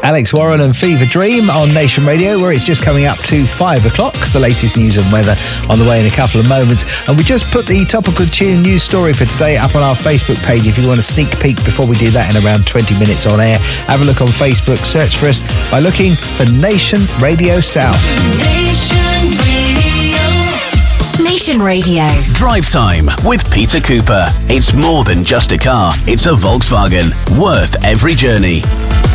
Alex Warren and Fever Dream on Nation Radio, where it's just coming up to 5 o'clock. The latest news and weather on the way in a couple of moments. And we just put the Topical Tune news story for today up on our Facebook page. If you want a sneak peek before we do that in around 20 minutes on air, have a look on Facebook. Search for us by looking for Nation Radio South. Nation Radio. Drive Time with Peter Cooper. It's more than just a car. It's a Volkswagen. Worth every journey.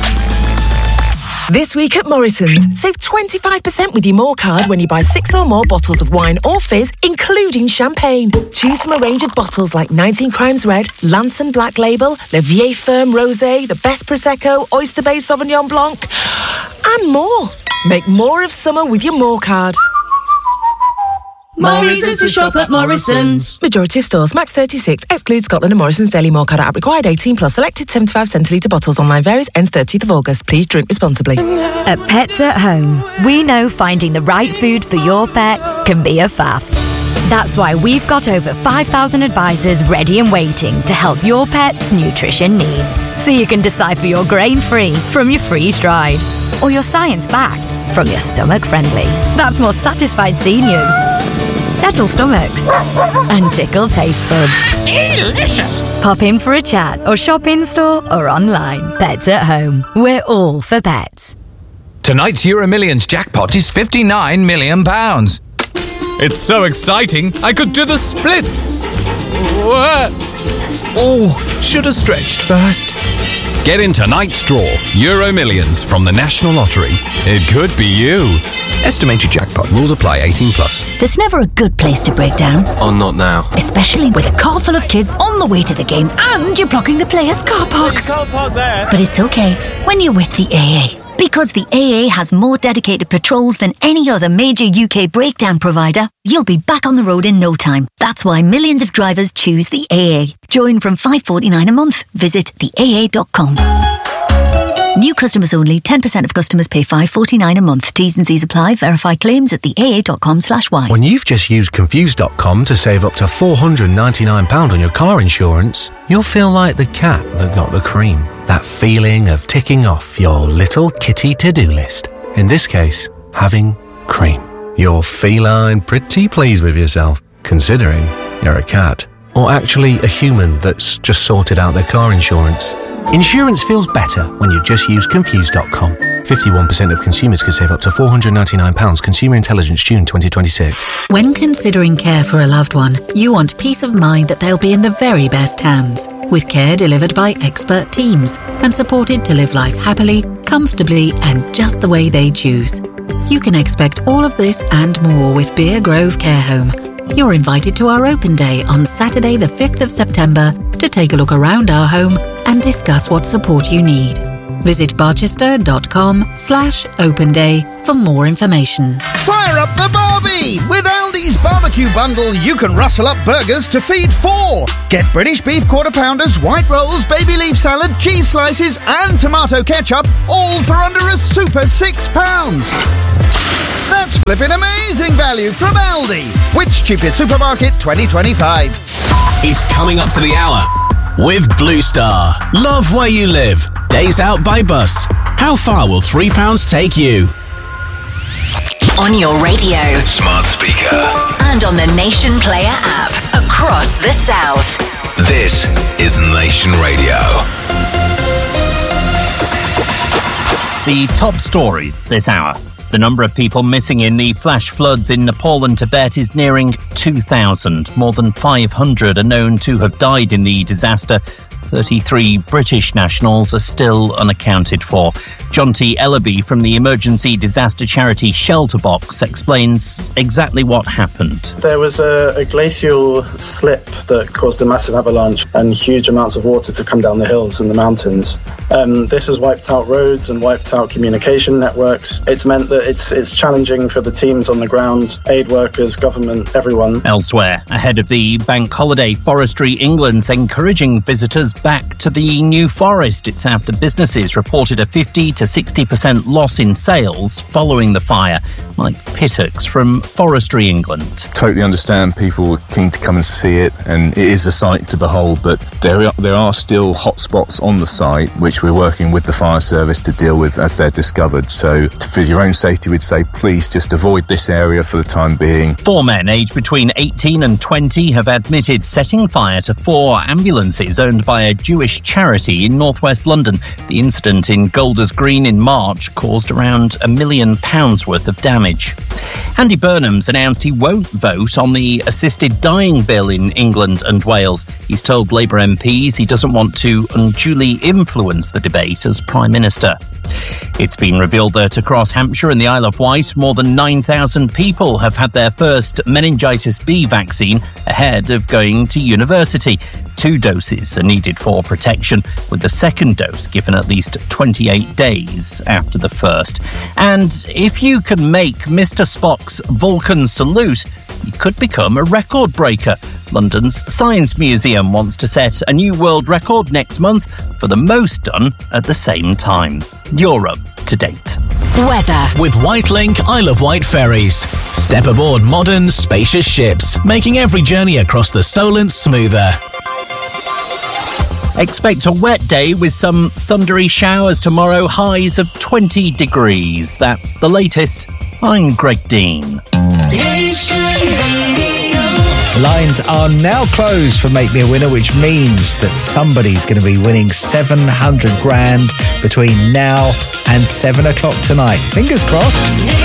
This week at Morrison's, save 25% with your More card when you buy 6 or more bottles of wine or fizz, including champagne. Choose from a range of bottles like 19 Crimes Red, Lanson Black Label, Le Vieille Ferme Rosé, the Best Prosecco, Oyster Bay Sauvignon Blanc, and more. Make more of summer with your More card. Morrison's to shop at Morrison's. Majority of stores, max 36, excludes Scotland and Morrison's Daily More card app required 18 plus. Selected 75 centilitre bottles. Online varies, ends 30th of August. Please drink responsibly. At Pets at Home, we know finding the right food for your pet can be a faff. That's why we've got over 5,000 advisors ready and waiting to help your pet's nutrition needs. So you can decipher your grain-free from your freeze-dried, or your science-backed from your stomach-friendly. That's more satisfied seniors, settle stomachs, and tickle taste buds. Delicious! Pop in for a chat or shop in-store or online. Pets at Home. We're all for pets. Tonight's Euro Millions jackpot is £59 million. It's so exciting, I could do the splits. Oh, should have stretched first. Get in tonight's draw, Euro Millions from the National Lottery. It could be you. Estimated jackpot. Rules apply. 18 plus. There's never a good place to break down. Oh, not now. Especially with a car full of kids on the way to the game and you're blocking the players' car park. You can't park there. But it's okay when you're with the AA. Because the AA has more dedicated patrols than any other major UK breakdown provider, you'll be back on the road in no time. That's why millions of drivers choose the AA. Join from $5.49 a month. Visit theaa.com. New customers only. 10% of customers pay $5.49 a month. T's and C's apply. Verify claims at theaa.com/y. When you've just used Confused.com to save up to £499 on your car insurance, you'll feel like the cat that got the cream. That feeling of ticking off your little kitty to-do list. In this case, having cream. You're feline pretty pleased with yourself, considering you're a cat. Or actually a human that's just sorted out their car insurance. Insurance feels better when you just use Confused.com. 51% of consumers could save up to £499. Consumer Intelligence, June 2026. When considering care for a loved one, you want peace of mind that they'll be in the very best hands. With care delivered by expert teams and supported to live life happily, comfortably and just the way they choose. You can expect all of this and more with Beer Grove Care Home. You're invited to our open day on Saturday the 5th of September to take a look around our home and discuss what support you need. Visit barchester.com/open day for more information. Fire up the Barbie! With Aldi's barbecue bundle, you can rustle up burgers to feed 4. Get British beef quarter pounders, white rolls, baby leaf salad, cheese slices and tomato ketchup, all for under a super £6. That's flipping amazing value from Aldi. Which cheapest supermarket 2025? It's coming up to the hour with Blue Star. Love where you live. Days out by bus. How far will £3 take you? On your radio, Smart speaker, and on the Nation Player app across the South. This is Nation Radio. The top stories this hour. The number of people missing in the flash floods in Nepal and Tibet is nearing 2,000. More than 500 are known to have died in the disaster. 33 British nationals are still unaccounted for. John T. Ellaby from the emergency disaster charity Shelterbox explains exactly what happened. There was a glacial slip that caused a massive avalanche and huge amounts of water to come down the hills and the mountains. This has wiped out roads and wiped out communication networks. It's meant that it's challenging for the teams on the ground, aid workers, government, everyone. Elsewhere, ahead of the bank holiday, Forestry England's encouraging visitors back to the New Forest. It's after businesses reported a 50 to 60% loss in sales following the fire. Mike Pittocks from Forestry England. Totally understand people were keen to come and see it, and it is a sight to behold, but there are still hot spots on the site which we're working with the fire service to deal with as they're discovered. So for your own safety, we'd say please just avoid this area for the time being. 4 men aged between 18 and 20 have admitted setting fire to 4 ambulances owned by a Jewish charity in northwest London. The incident in Golders Green in March caused around £1 million worth of damage. Andy Burnham's announced he won't vote on the assisted dying bill in England and Wales. He's told Labour MPs he doesn't want to unduly influence the debate as Prime Minister. It's been revealed that across Hampshire and the Isle of Wight, more than 9,000 people have had their first meningitis B vaccine ahead of going to university. 2 doses are needed for protection, with the second dose given at least 28 days after the first. And if you can make Mr. Spock's Vulcan salute, you could become a record breaker. London's Science Museum wants to set a new world record next month for the most done at the same time. You're up to date. Weather. With Whitelink Isle of Wight ferries. Step aboard modern, spacious ships, making every journey across the Solent smoother. Expect a wet day with some thundery showers tomorrow, highs of 20 degrees. That's the latest. I'm Greg Dean. Lines are now closed for Make Me a Winner, which means that somebody's going to be winning 700 grand between now and 7 o'clock tonight. Fingers crossed.